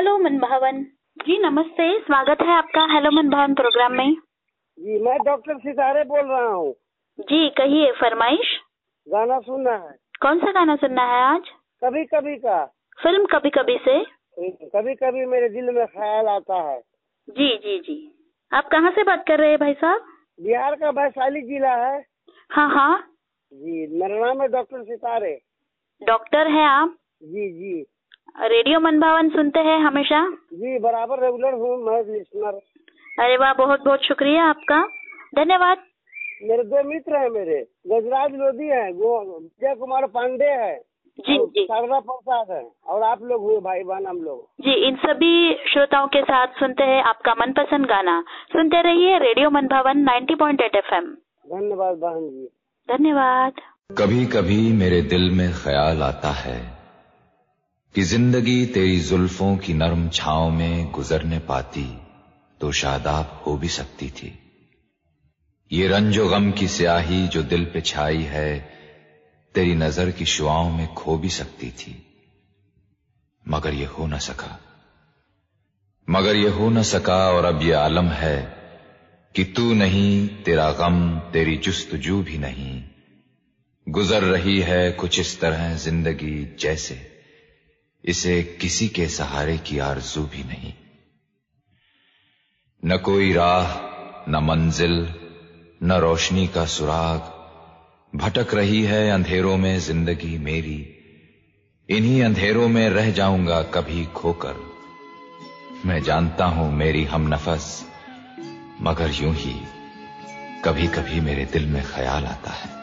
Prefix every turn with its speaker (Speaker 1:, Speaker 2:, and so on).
Speaker 1: Hello मनभावन जी, नमस्ते। स्वागत है आपका हेलो मनभावन प्रोग्राम में।
Speaker 2: जी, मैं डॉक्टर सितारे बोल रहा हूँ।
Speaker 1: जी कहिए, फरमाइश।
Speaker 2: गाना सुनना है।
Speaker 1: कौन सा गाना सुनना है आज?
Speaker 2: कभी कभी का।
Speaker 1: फिल्म कभी कभी से।
Speaker 2: कभी कभी मेरे दिल में ख्याल आता है।
Speaker 1: जी जी जी। आप कहाँ से बात कर रहे हैं भाई साहब?
Speaker 2: बिहार का वैशाली जिला है।
Speaker 1: हाँ हाँ
Speaker 2: जी, मेरा नाम है डॉक्टर सितारे।
Speaker 1: डॉक्टर है आप?
Speaker 2: जी जी।
Speaker 1: रेडियो मनभावन सुनते हैं हमेशा?
Speaker 2: जी, बराबर रेगुलर हूँ मैं लिसनर।
Speaker 1: अरे वाह, बहुत बहुत शुक्रिया आपका, धन्यवाद।
Speaker 2: मेरे दो मित्र हैं, मेरे गजराज लोधी है, विजय कुमार पांडे है,
Speaker 1: जी जी।
Speaker 2: शारदा प्रसाद है, और आप लोग हुए भाई बहन हम लोग।
Speaker 1: जी, इन सभी श्रोताओं के साथ सुनते हैं आपका मनपसंद गाना। सुनते रहिए रेडियो मनभावन 90.8 FM।
Speaker 2: धन्यवाद बहन जी,
Speaker 1: धन्यवाद।
Speaker 3: कभी कभी मेरे दिल में ख्याल आता है कि जिंदगी तेरी जुल्फों की नरम छांव में गुजरने पाती तो शादाब हो भी सकती थी। ये रंजो गम की स्याही जो दिल पे छाई है तेरी नजर की शुआओं में खो भी सकती थी, मगर ये हो न सका और अब ये आलम है कि तू नहीं, तेरा गम, तेरी जुस्तजू भी नहीं। गुजर रही है कुछ इस तरह जिंदगी जैसे इसे किसी के सहारे की आरज़ू भी नहीं। न कोई राह, न मंजिल, न रोशनी का सुराग, भटक रही है अंधेरों में जिंदगी मेरी। इन्हीं अंधेरों में रह जाऊंगा कभी खोकर। मैं जानता हूं मेरी हमनफस, मगर यूं ही कभी कभी मेरे दिल में ख्याल आता है।